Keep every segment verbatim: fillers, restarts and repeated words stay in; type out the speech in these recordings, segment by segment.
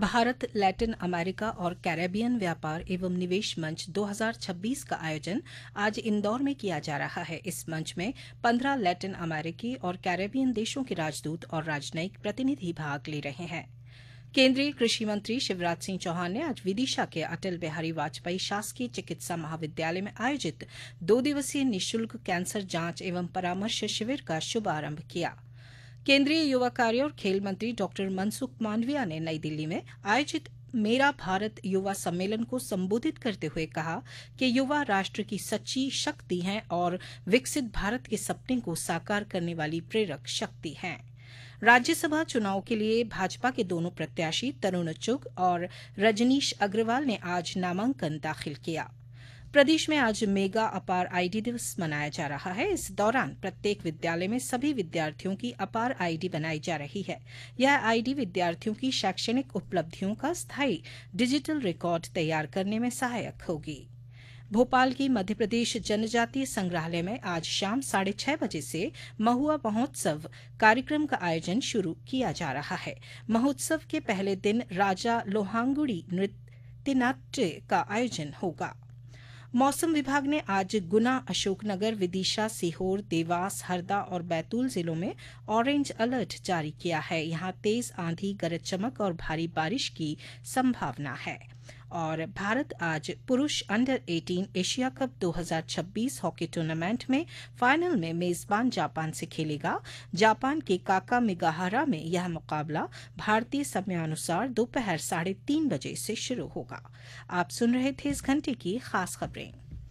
Bharat Latin America और Caribbean व्यापार एवं निवेश मंच दो हज़ार छब्बीस का आयोजन आज इंदौर में किया जा रहा है। इस मंच में पंद्रह लैटिन अमेरिकी और कैरेबियन देशों के राजदूत और राजनयिक प्रतिनिधि भाग ले रहे हैं। केंद्रीय कृषि मंत्री शिवराज सिंह चौहान ने आज विदिशा के अटल बिहारी वाजपेयी शासकीय चिकित्सा महाविद्यालय में आयोजित दो दिवसीय निःशुल्क कैंसर जांच एवं परामर्श शिविर का शुभारंभ किया। केंद्रीय युवा कार्य और खेल मंत्री डॉ मनसुख मांडविया ने नई दिल्ली में आयोजित मेरा भारत युवा सम्मेलन को संबोधित करते हुए कहा कि युवा राष्ट्र की सच्ची शक्ति हैं और विकसित भारत के सपने को साकार करने वाली प्रेरक शक्ति हैं। राज्यसभा चुनाव के लिए भाजपा के दोनों प्रत्याशी तरुण चुग और रजनीश अग्रवाल ने आज नामांकन दाखिल किया। प्रदेश में आज मेगा अपार आईडी दिवस मनाया जा रहा है। इस दौरान प्रत्येक विद्यालय में सभी विद्यार्थियों की अपार आईडी बनाई जा रही है। यह आईडी विद्यार्थियों की शैक्षणिक उपलब्धियों का स्थायी डिजिटल रिकॉर्ड तैयार करने में सहायक होगी। भोपाल की मध्य प्रदेश जनजातीय संग्रहालय में आज शाम साढ़े छह बजे से महुआ महोत्सव कार्यक्रम का आयोजन शुरू किया जा रहा है। महोत्सव के पहले दिन राजा लोहांगुड़ी नृत्य नाट्य का आयोजन होगा। मौसम विभाग ने आज गुना, अशोकनगर, विदिशा, सीहोर, देवास, हरदा और बैतूल जिलों में ऑरेंज अलर्ट जारी किया है। यहां तेज आंधी, गरज चमक और भारी बारिश की संभावना है। और भारत आज पुरुष अंडर अठारह एशिया कप दो हज़ार छब्बीस हॉकी टूर्नामेंट में फाइनल में मेजबान जापान से खेलेगा। जापान के काका मिगाहारा में यह मुकाबला भारतीय समयानुसार दोपहर साढ़े तीन बजे से शुरू होगा। आप सुन रहे थे इस घंटे की खास खबरें।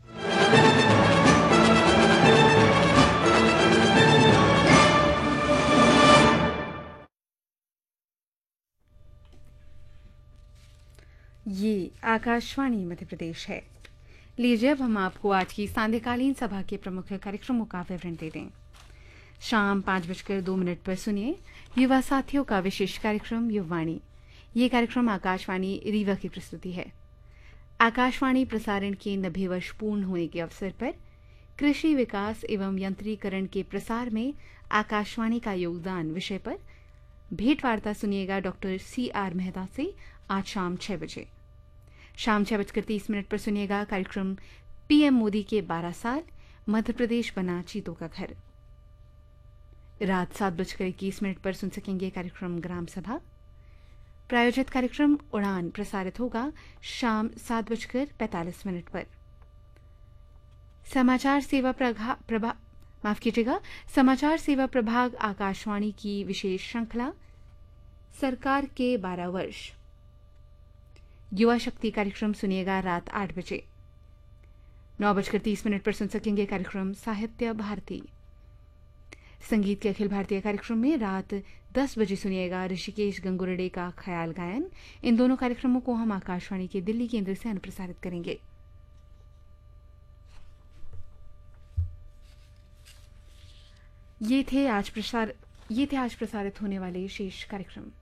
ये आकाशवाणी मध्य प्रदेश है। लीजिए अब हम आपको आज की सांध्यकालीन सभा के प्रमुख कार्यक्रमों का विवरण दे दें। शाम पाँच बजकर दो मिनट पर सुनिए युवा साथियों का विशेष कार्यक्रम युववाणी। ये कार्यक्रम आकाशवाणी रीवा की प्रस्तुति है। आकाशवाणी प्रसारण के नब्बे वर्ष पूर्ण होने के अवसर पर कृषि विकास एवं यंत्रीकरण के प्रसार में आकाशवाणी का योगदान विषय पर भेंटवार्ता सुनिएगा डॉक्टर सी आर मेहता से आज शाम छह बजे। शाम छह बजकर तीस मिनट पर सुनिएगा कार्यक्रम पीएम मोदी के बारह साल मध्य प्रदेश बना चीतों का घर। रात सात बजकर इक्कीस मिनट पर सुन सकेंगे कार्यक्रम ग्राम सभा। प्रायोजित कार्यक्रम उड़ान प्रसारित होगा शाम सात बजकर पैंतालीस मिनट पर। समाचार सेवा प्रभा माफ कीजिएगा समाचार सेवा प्रभाग आकाशवाणी की विशेष श्रृंखला सरकार के बारह वर्ष युवा शक्ति कार्यक्रम सुनिएगा रात आठ बजे। नौ बजकर तीस मिनट पर सुन सकेंगे कार्यक्रम साहित्य भारती। संगीत के अखिल भारतीय कार्यक्रम में रात दस बजे सुनिएगा ऋषिकेश गंगुरडे का ख्याल गायन। इन दोनों कार्यक्रमों को हम आकाशवाणी के दिल्ली केंद्र से अनुप्रसारित करेंगे। ये थे आज प्रसार ये थे आज प्रसारित होने वाले शेष कार्यक्रम।